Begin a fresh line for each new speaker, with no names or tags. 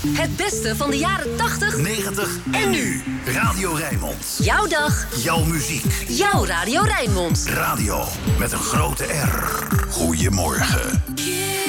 Het beste van de jaren 80,
90 en nu. Radio Rijnmond.
jouw dag,
Jouw muziek.
jouw Radio Rijnmond.
Radio met een grote R. Goedemorgen.